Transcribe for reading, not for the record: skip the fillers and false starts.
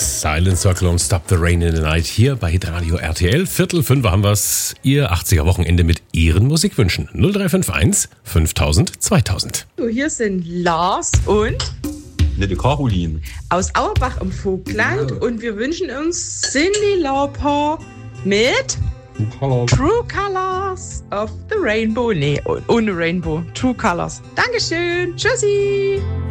Silent Circle und Stop the Rain in the Night hier bei Hitradio RTL. 4:45 haben wir's. Ihr 80er-Wochenende mit Ihren Musikwünschen. 0351 5000 2000. So, hier sind Lars und Nette Caroline aus Auerbach im Vogtland und wir wünschen uns Cyndi Lauper mit True Colors of the Rainbow. Nee, ohne Rainbow. True Colors. Dankeschön. Tschüssi.